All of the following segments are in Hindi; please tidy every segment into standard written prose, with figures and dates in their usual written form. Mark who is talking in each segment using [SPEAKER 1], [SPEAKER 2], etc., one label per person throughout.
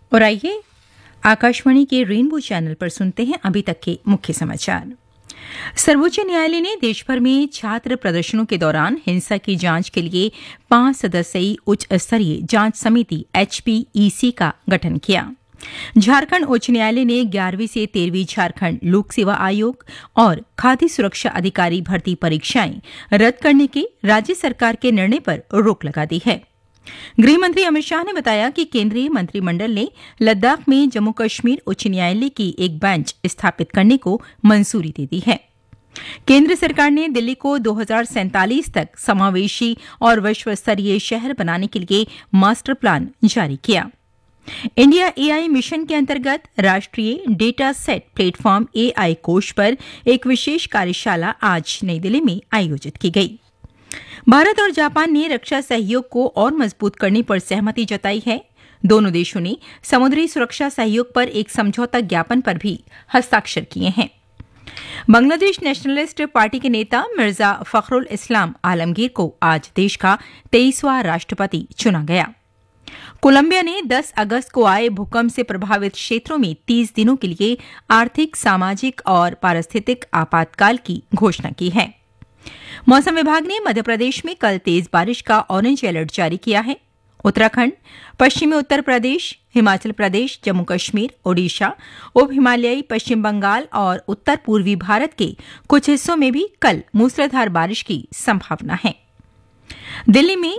[SPEAKER 1] और आइए आकाशवाणी के रेनबो चैनल पर सुनते हैं अभी तक के मुख्य समाचार। सर्वोच्च न्यायालय ने देशभर में छात्र प्रदर्शनों के दौरान हिंसा की जांच के लिए 5 सदस्यीय उच्च स्तरीय जांच समिति HPEC का गठन किया। झारखंड उच्च न्यायालय ने 11वीं से 13वीं झारखंड लोक सेवा आयोग और खाद्य सुरक्षा अधिकारी भर्ती परीक्षाएं रद्द करने के राज्य सरकार के निर्णय पर रोक लगा दी है। गृह मंत्री अमित शाह ने बताया कि केंद्रीय मंत्रिमंडल ने लद्दाख में जम्मू कश्मीर उच्च न्यायालय की एक बेंच स्थापित करने को मंजूरी दे दी है। केंद्र सरकार ने दिल्ली को 2047 तक समावेशी और विश्व स्तरीय शहर बनाने के लिए मास्टर प्लान जारी किया। इंडिया AI मिशन के अंतर्गत राष्ट्रीय डेटा सेट प्लेटफॉर्म AI कोष पर एक विशेष कार्यशाला आज नई दिल्ली में आयोजित की गई। भारत और जापान ने रक्षा सहयोग को और मजबूत करने पर सहमति जताई है। दोनों देशों ने समुद्री सुरक्षा सहयोग पर एक समझौता ज्ञापन पर भी हस्ताक्षर किए हैं। बांग्लादेश नेशनलिस्ट पार्टी के नेता मिर्जा फखरुल इस्लाम आलमगीर को आज देश का 23वां राष्ट्रपति चुना गया। कोलंबिया ने 10 अगस्त को आए भूकंप से प्रभावित क्षेत्रों में 30 दिनों के लिए आर्थिक, सामाजिक और पारिस्थितिक आपातकाल की घोषणा की है। मौसम विभाग ने मध्य प्रदेश में कल तेज बारिश का ऑरेंज अलर्ट जारी किया है। उत्तराखंड, पश्चिमी उत्तर प्रदेश, हिमाचल प्रदेश, जम्मू कश्मीर, ओडिशा, उप हिमालयी पश्चिम बंगाल और उत्तर पूर्वी भारत के कुछ हिस्सों में भी कल मूसलाधार बारिश की संभावना है। दिल्ली में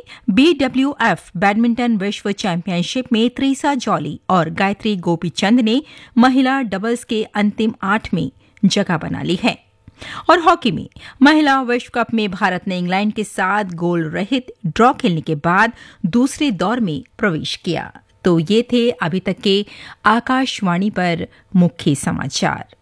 [SPEAKER 1] BWF बैडमिंटन विश्व चैंपियनशिप में त्रिसा जॉली और गायत्री गोपीचंद ने महिला डबल्स के अंतिम 8 में जगह बना ली है। और हॉकी में महिला विश्व कप में भारत ने इंग्लैंड के साथ गोल रहित ड्रॉ खेलने के बाद दूसरे दौर में प्रवेश किया। तो ये थे अभी तक के आकाशवाणी पर मुख्य समाचार।